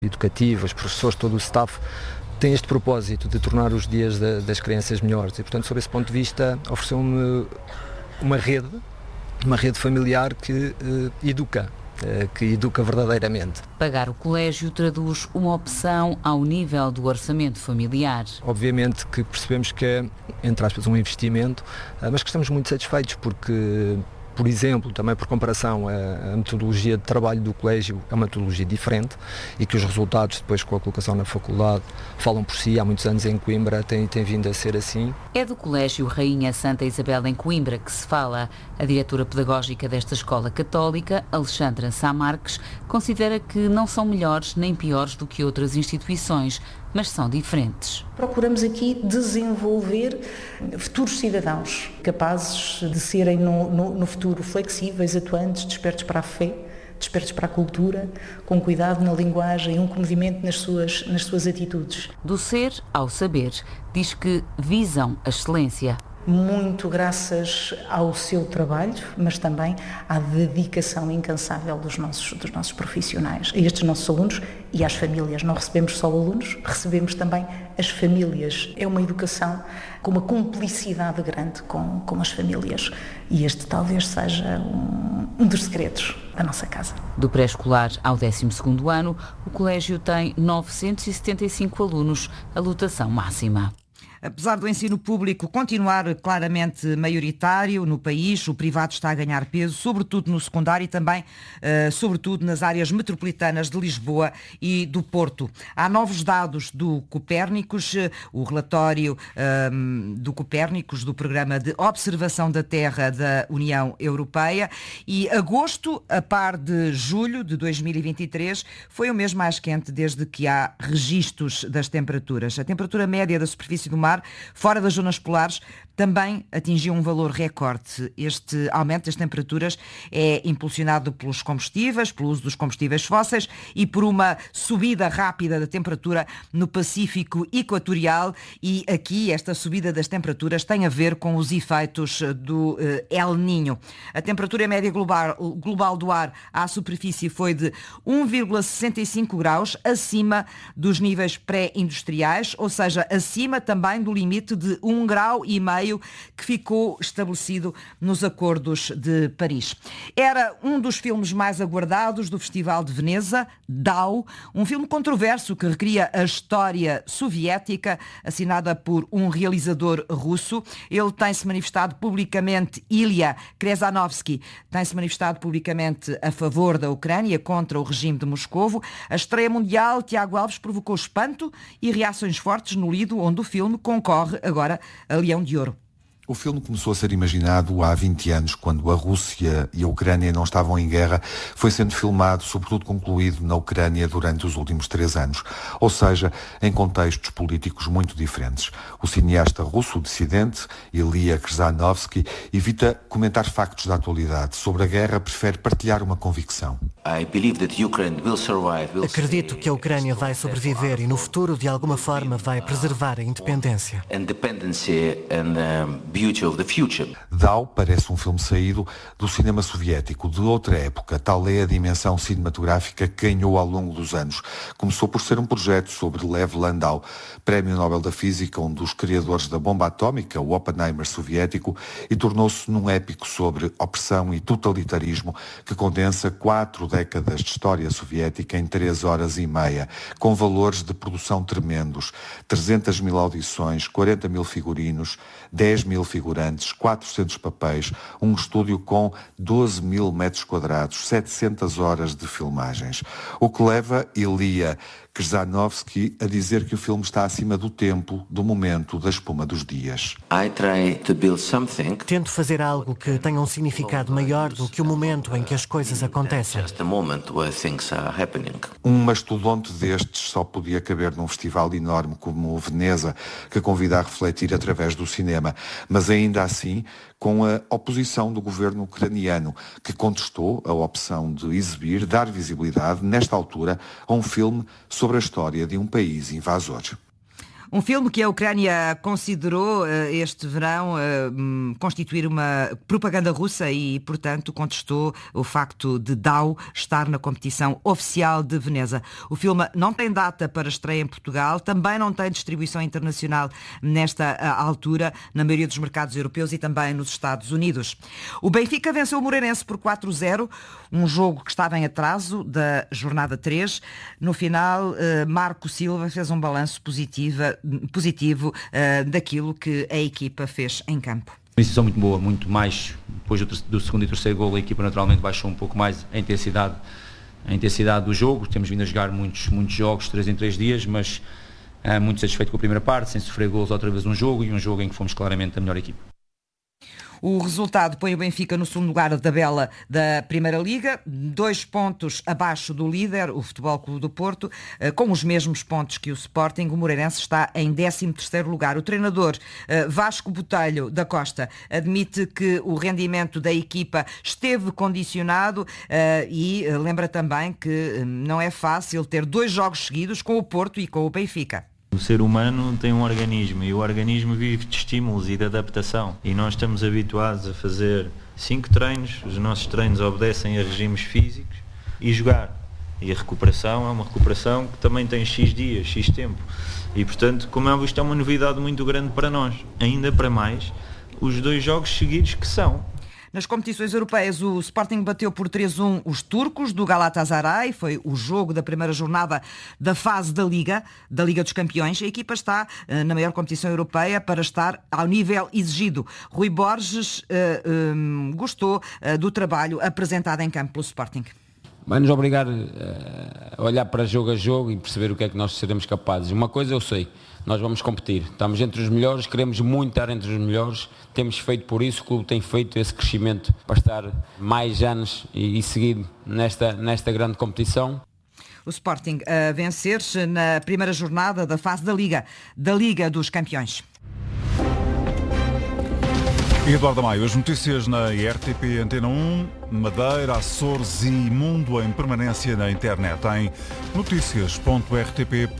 educativo, os professores, todo o staff, tem este propósito de tornar os dias das crianças melhores e, portanto, sob esse ponto de vista, ofereceu-me uma rede familiar que educa verdadeiramente. Pagar o colégio traduz uma opção ao nível do orçamento familiar. Obviamente que percebemos que é, entre aspas, um investimento, mas que estamos muito satisfeitos porque, por exemplo, também por comparação, a metodologia de trabalho do colégio é uma metodologia diferente e que os resultados depois com a colocação na faculdade falam por si. Há muitos anos em Coimbra tem vindo a ser assim. É do Colégio Rainha Santa Isabel em Coimbra que se fala. A diretora pedagógica desta escola católica, Alexandra Sá Marques, considera que não são melhores nem piores do que outras instituições, mas são diferentes. Procuramos aqui desenvolver futuros cidadãos, capazes de serem no futuro flexíveis, atuantes, despertos para a fé, despertos para a cultura, com cuidado na linguagem, um comedimento nas suas atitudes. Do ser ao saber, diz que visam a excelência. Muito graças ao seu trabalho, mas também à dedicação incansável dos nossos profissionais, a estes nossos alunos e às famílias. Não recebemos só alunos, recebemos também as famílias. É uma educação com uma cumplicidade grande com as famílias e este talvez seja um dos segredos da nossa casa. Do pré-escolar ao 12º ano, o colégio tem 975 alunos, a lotação máxima. Apesar do ensino público continuar claramente maioritário no país, o privado está a ganhar peso, sobretudo no secundário e também, sobretudo, nas áreas metropolitanas de Lisboa e do Porto. Há novos dados do Copérnicos, o relatório do Copérnicos, do Programa de Observação da Terra da União Europeia, e agosto, a par de julho de 2023, foi o mês mais quente desde que há registros das temperaturas. A temperatura média da superfície do mar, fora das zonas polares, também atingiu um valor recorde. Este aumento das temperaturas é impulsionado pelos combustíveis, pelo uso dos combustíveis fósseis e por uma subida rápida da temperatura no Pacífico Equatorial, e aqui esta subida das temperaturas tem a ver com os efeitos do El Niño. A temperatura média global do ar à superfície foi de 1,65 graus acima dos níveis pré-industriais, ou seja, acima também do limite de 1,5 grau que ficou estabelecido nos acordos de Paris. Era um dos filmes mais aguardados do Festival de Veneza, Dao, um filme controverso que recria a história soviética, assinada por um realizador russo. Ele tem-se manifestado publicamente, Ilya Kresanovsky, tem-se manifestado publicamente a favor da Ucrânia, contra o regime de Moscovo. A estreia mundial, Tiago Alves, provocou espanto e reações fortes no Lido, onde o filme concorre agora a Leão de Ouro. O filme começou a ser imaginado há 20 anos, quando a Rússia e a Ucrânia não estavam em guerra. Foi sendo filmado, sobretudo concluído na Ucrânia durante os últimos 3 anos, ou seja, em contextos políticos muito diferentes. O cineasta russo dissidente, Ilya Kresanovsky, evita comentar factos da atualidade. Sobre a guerra, prefere partilhar uma convicção. Acredito que a Ucrânia vai sobreviver e no futuro, de alguma forma, vai preservar a independência. Dao parece um filme saído do cinema soviético, de outra época. Tal é a dimensão cinematográfica que ganhou ao longo dos anos. Começou por ser um projeto sobre Lev Landau, Prémio Nobel da Física, um dos criadores da bomba atómica, o Oppenheimer soviético, e tornou-se num épico sobre opressão e totalitarismo que condensa 4 décadas de história soviética em 3 horas e meia, com valores de produção tremendos: 300 mil audições, 40 mil figurinos, 10 mil figurantes, 400 papéis, um estúdio com 12 mil metros quadrados, 700 horas de filmagens. O que leva Ilya Kresanovsky a dizer que o filme está acima do tempo, do momento, da espuma dos dias. Tento fazer algo que tenha um significado maior do que o momento em que as coisas acontecem. Um mastodonte destes só podia caber num festival enorme como o Veneza, que convida a refletir através do cinema, mas ainda assim com a oposição do governo ucraniano, que contestou a opção de exibir, dar visibilidade, nesta altura, a um filme sobre a história de um país invasor. Um filme que a Ucrânia considerou este verão constituir uma propaganda russa e, portanto, contestou o facto de Dau estar na competição oficial de Veneza. O filme não tem data para estreia em Portugal, também não tem distribuição internacional nesta altura, na maioria dos mercados europeus e também nos Estados Unidos. O Benfica venceu o Moreirense por 4-0, um jogo que estava em atraso da jornada 3. No final, Marco Silva fez um balanço positivo daquilo que a equipa fez em campo. Uma iniciação muito boa, muito mais, depois do segundo e terceiro golo, a equipa naturalmente baixou um pouco mais a intensidade do jogo. Temos vindo a jogar muitos jogos, 3 em 3 dias, mas muito satisfeito com a primeira parte, sem sofrer golos outra vez um jogo em que fomos claramente a melhor equipa. O resultado põe o Benfica no segundo lugar da tabela da Primeira Liga, 2 pontos abaixo do líder, o Futebol Clube do Porto, com os mesmos pontos que o Sporting. O Moreirense está em 13º lugar. O treinador Vasco Botelho da Costa admite que o rendimento da equipa esteve condicionado e lembra também que não é fácil ter 2 jogos seguidos com o Porto e com o Benfica. O ser humano tem um organismo e o organismo vive de estímulos e de adaptação, e nós estamos habituados a fazer 5 treinos, os nossos treinos obedecem a regimes físicos e jogar, e a recuperação é uma recuperação que também tem X dias, X tempo, e portanto, como é visto, é uma novidade muito grande para nós, ainda para mais os 2 jogos seguidos que são. Nas competições europeias, o Sporting bateu por 3-1 os turcos do Galatasaray. Foi o jogo da primeira jornada da fase da Liga dos Campeões. A equipa está na maior competição europeia para estar ao nível exigido. Rui Borges gostou do trabalho apresentado em campo pelo Sporting. Vai-nos obrigar a olhar para jogo a jogo e perceber o que é que nós seremos capazes. Uma coisa eu sei, nós vamos competir. Estamos entre os melhores, queremos muito estar entre os melhores. Temos feito por isso, o clube tem feito esse crescimento para estar mais anos e seguir nesta grande competição. O Sporting a vencer-se na primeira jornada da fase da Liga dos Campeões. Eduardo Maio, as notícias na RTP Antena 1, Madeira, Açores e Mundo em permanência na internet em noticias.rtp.pt.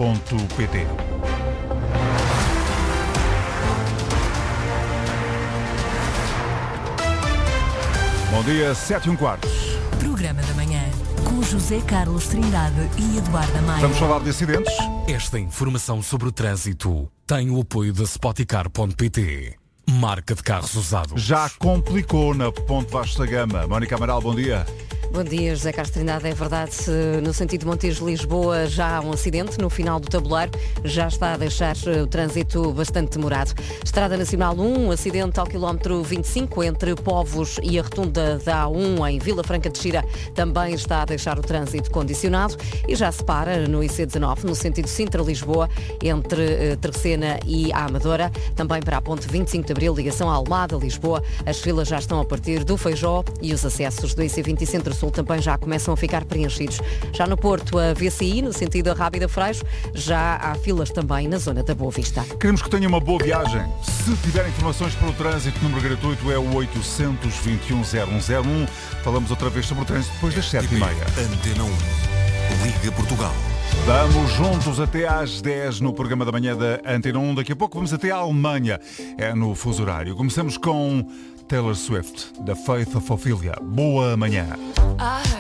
Bom dia, 7:15. Programa da manhã, com José Carlos Trindade e Eduardo Maio. Vamos falar de acidentes. Esta informação sobre o trânsito tem o apoio da Spoticar.pt. Marca de carros usados. Já complicou na Ponte Vasco da Gama. Mónica Amaral, bom dia. Bom dia, José Carlos Trindade. É verdade, no sentido de Montijo-Lisboa já há um acidente no final do tabuleiro, já está a deixar o trânsito bastante demorado. Estrada Nacional 1, acidente ao quilómetro 25 entre Povos e a rotunda da A1 em Vila Franca de Xira, também está a deixar o trânsito condicionado e já se para no IC19, no sentido Sintra-Lisboa, entre Terceira e a Amadora, também para a ponte 25 de Abril, ligação à Almada, Lisboa. As filas já estão a partir do Feijó e os acessos do IC20 Centro-Sul também já começam a ficar preenchidos. Já no Porto, a VCI, no sentido da Rábida Freixo, já há filas também na zona da Boa Vista. Queremos que tenha uma boa viagem. Se tiver informações para o trânsito, o número gratuito é o 821-0101. Falamos outra vez sobre o trânsito depois das 7h30. Antena 1, Liga Portugal. Vamos juntos até às 10 no programa da manhã da Antena 1. Daqui a pouco vamos até à Alemanha. É no fuso horário. Começamos com Taylor Swift, da Faith of Ophelia. Boa manhã.